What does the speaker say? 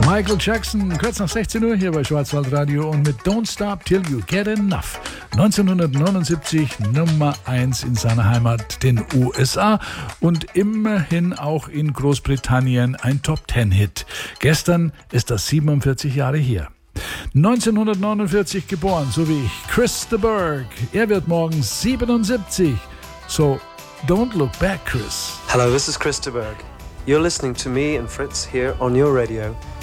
Michael Jackson, kurz nach 16 Uhr hier bei Schwarzwaldradio und mit Don't Stop Till You Get Enough. 1979 Nummer 1 in seiner Heimat, den USA, und immerhin auch in Großbritannien ein Top-10-Hit. Gestern ist das 47 Jahre her. 1949 geboren, so wie ich, Chris de Burgh. Er wird morgen 77. So, don't look back, Chris. Hello, this is Chris de Burgh. You're listening to me and Fritz here on your radio.